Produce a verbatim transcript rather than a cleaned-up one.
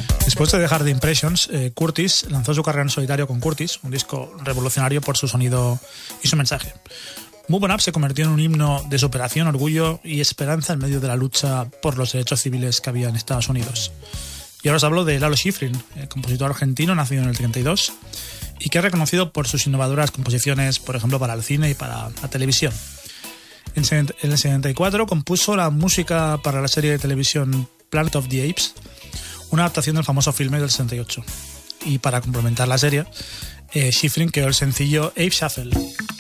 Después de dejar The Impressions, eh, Curtis lanzó su carrera en solitario con Curtis, un disco revolucionario por su sonido y su mensaje. Move On Up se convirtió en un himno de superación, orgullo y esperanza en medio de la lucha por los derechos civiles que había en Estados Unidos. Y ahora os hablo de Lalo Schifrin, el compositor argentino nacido en el treinta y dos y que es reconocido por sus innovadoras composiciones, por ejemplo, para el cine y para la televisión. En el setenta y cuatro compuso la música para la serie de televisión Planet of the Apes, una adaptación del famoso filme del sesenta y ocho. Y para complementar la serie, eh, Schifrin creó el sencillo Ape Shuffle.